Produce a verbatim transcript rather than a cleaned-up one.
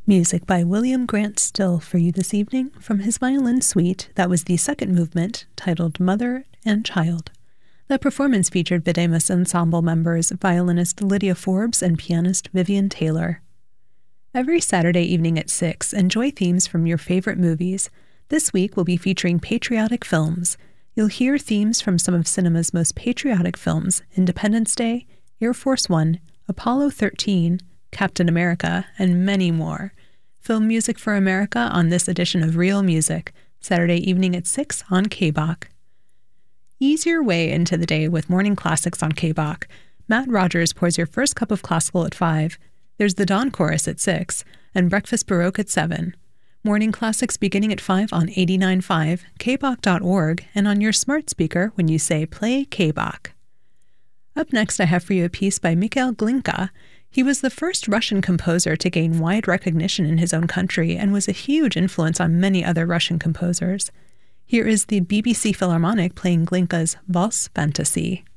Music by William Grant Still for you this evening from his violin suite. That was the second movement, titled Mother and Child. The performance featured Videmus Ensemble members violinist Lydia Forbes and pianist Vivian Taylor. Every Saturday evening at six, enjoy themes from your favorite movies. This week we'll be featuring patriotic films. You'll hear themes from some of cinema's most patriotic films: Independence Day, Air Force One, Apollo thirteen, Captain America, and many more. Film music for America on this edition of Real Music, Saturday evening at six on K B O C. Ease your way into the day with Morning Classics on K B O C. Matt Rogers pours your first cup of classical at five. There's the Dawn Chorus at six, and Breakfast Baroque at seven. Morning Classics beginning at five on eighty-nine point five, K B O C dot org, and on your smart speaker when you say play K B O C. Up next, I have for you a piece by Mikhail Glinka. He was the first Russian composer to gain wide recognition in his own country and was a huge influence on many other Russian composers. Here is the B B C Philharmonic playing Glinka's Valse Fantasy.